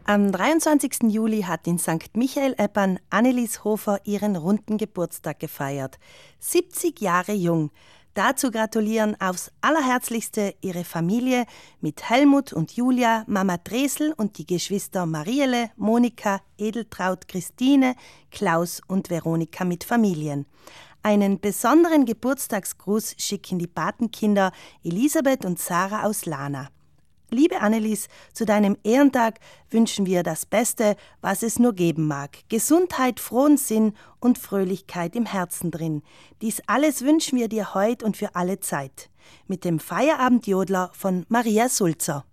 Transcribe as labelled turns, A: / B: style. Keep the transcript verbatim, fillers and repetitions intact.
A: Am dreiundzwanzigsten Juli hat in Sankt Michael-Eppern Annelies Hofer ihren runden Geburtstag gefeiert. siebzig Jahre jung. Dazu gratulieren aufs Allerherzlichste ihre Familie mit Helmut und Julia, Mama Dresel und die Geschwister Marielle, Monika, Edeltraud, Christine, Klaus und Veronika mit Familien. Einen besonderen Geburtstagsgruß schicken die Patenkinder Elisabeth und Sarah aus Lana. Liebe Annelies, zu deinem Ehrentag wünschen wir das Beste, was es nur geben mag. Gesundheit, frohen Sinn und Fröhlichkeit im Herzen drin. Dies alles wünschen wir dir heute und für alle Zeit. Mit dem Feierabendjodler von Maria Sulzer.